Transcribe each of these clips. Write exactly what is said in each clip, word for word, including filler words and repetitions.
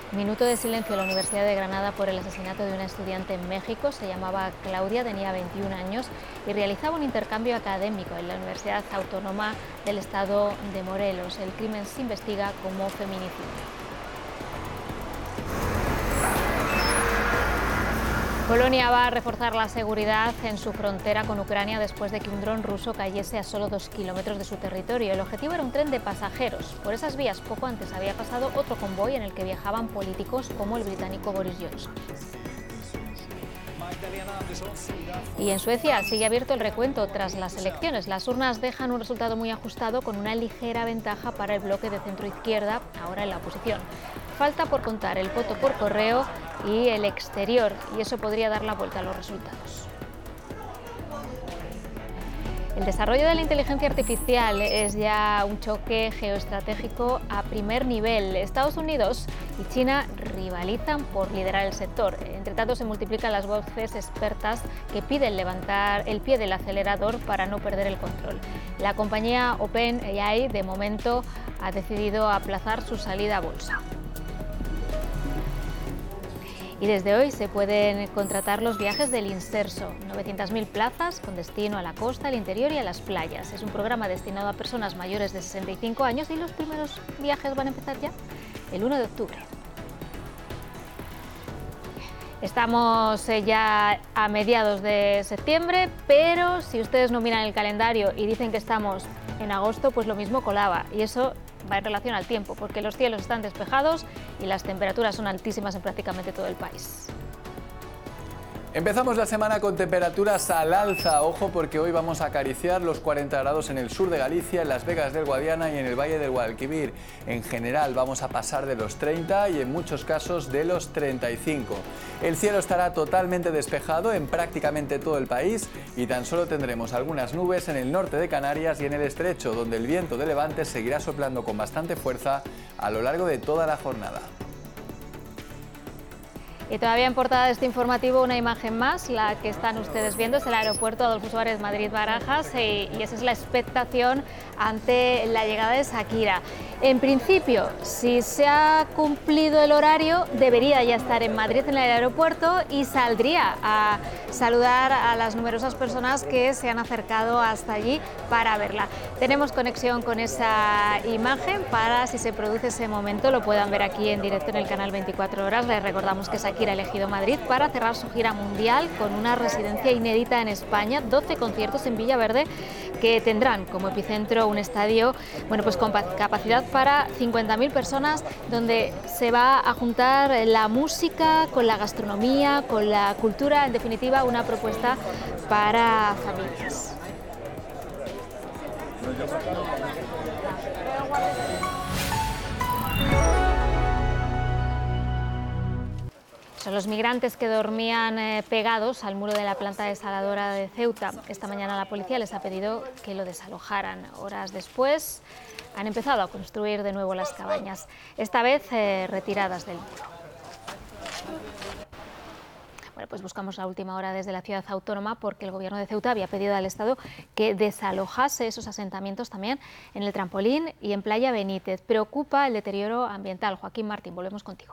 Minuto de silencio en la Universidad de Granada por el asesinato de una estudiante en México. Se llamaba Claudia, tenía veintiún años y realizaba un intercambio académico en la Universidad Autónoma del Estado de Morelos. El crimen se investiga como feminicidio. Polonia va a reforzar la seguridad en su frontera con Ucrania después de que un dron ruso cayese a solo dos kilómetros de su territorio. El objetivo era un tren de pasajeros. Por esas vías poco antes había pasado otro convoy en el que viajaban políticos como el británico Boris Johnson. Y en Suecia sigue abierto el recuento tras las elecciones. Las urnas dejan un resultado muy ajustado con una ligera ventaja para el bloque de centro-izquierda, ahora en la oposición. Falta por contar el voto por correo y el exterior, y eso podría dar la vuelta a los resultados. El desarrollo de la inteligencia artificial es ya un choque geoestratégico a primer nivel. Estados Unidos y China rivalizan por liderar el sector. Entre tanto, se multiplican las voces expertas que piden levantar el pie del acelerador para no perder el control. La compañía OpenAI, de momento, ha decidido aplazar su salida a bolsa. Y desde hoy se pueden contratar los viajes del Inserso, novecientas mil plazas con destino a la costa, al interior y a las playas. Es un programa destinado a personas mayores de sesenta y cinco años y los primeros viajes van a empezar ya el uno de octubre. Estamos ya a mediados de septiembre, pero si ustedes no miran el calendario y dicen que estamos en agosto, pues lo mismo colaba, y eso va en relación al tiempo, porque los cielos están despejados y las temperaturas son altísimas en prácticamente todo el país. Empezamos la semana con temperaturas al alza, ojo porque hoy vamos a acariciar los cuarenta grados en el sur de Galicia, en Las Vegas del Guadiana y en el Valle del Guadalquivir. En general vamos a pasar de los treinta y en muchos casos de los treinta y cinco. El cielo estará totalmente despejado en prácticamente todo el país y tan solo tendremos algunas nubes en el norte de Canarias y en el estrecho, donde el viento de levante seguirá soplando con bastante fuerza a lo largo de toda la jornada. Y todavía en portada de este informativo una imagen más, la que están ustedes viendo es el aeropuerto Adolfo Suárez Madrid-Barajas y, y esa es la expectación ante la llegada de Shakira. En principio, si se ha cumplido el horario, debería ya estar en Madrid en el aeropuerto y saldría a saludar a las numerosas personas que se han acercado hasta allí para verla. Tenemos conexión con esa imagen para, si se produce ese momento, lo puedan ver aquí en directo en el canal veinticuatro horas. Les recordamos que Shakira ha elegido Madrid para cerrar su gira mundial con una residencia inédita en España, doce conciertos en Villaverde que tendrán como epicentro un estadio, bueno, pues con capacidad para cincuenta mil personas, donde se va a juntar la música con la gastronomía, con la cultura, en definitiva una propuesta para familias. Son los migrantes que dormían eh, pegados al muro de la planta desaladora de Ceuta. Esta mañana la policía les ha pedido que lo desalojaran. Horas después han empezado a construir de nuevo las cabañas, esta vez eh, retiradas del muro. Bueno, pues buscamos la última hora desde la ciudad autónoma porque el gobierno de Ceuta había pedido al Estado que desalojase esos asentamientos también en el Trampolín y en Playa Benítez. Preocupa el deterioro ambiental. Joaquín Martín, volvemos contigo.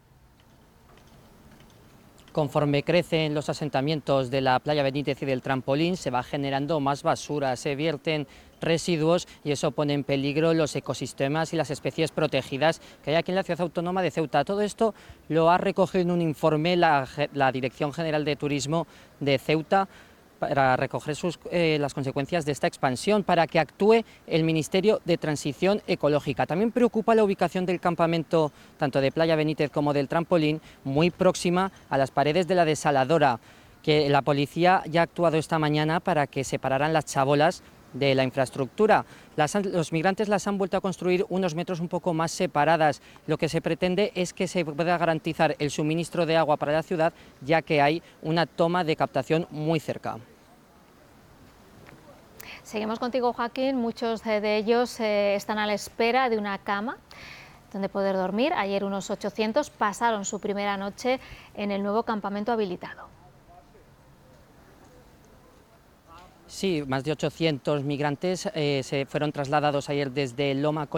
Conforme crecen los asentamientos de la Playa Benítez y del Trampolín, se va generando más basura, se vierten residuos y eso pone en peligro los ecosistemas y las especies protegidas que hay aquí en la ciudad autónoma de Ceuta. Todo esto lo ha recogido en un informe la, la Dirección General de Turismo de Ceuta para recoger sus, eh, las consecuencias de esta expansión, para que actúe el Ministerio de Transición Ecológica. También preocupa la ubicación del campamento, tanto de Playa Benítez como del Trampolín, muy próxima a las paredes de la desaladora, que la policía ya ha actuado esta mañana para que separaran las chabolas de la infraestructura. Las han, los migrantes las han vuelto a construir unos metros un poco más separadas. Lo que se pretende es que se pueda garantizar el suministro de agua para la ciudad, ya que hay una toma de captación muy cerca. Seguimos contigo, Joaquín. Muchos de ellos eh, están a la espera de una cama donde poder dormir. Ayer unos ochocientos pasaron su primera noche en el nuevo campamento habilitado. Sí, más de ochocientos migrantes eh, se fueron trasladados ayer desde Loma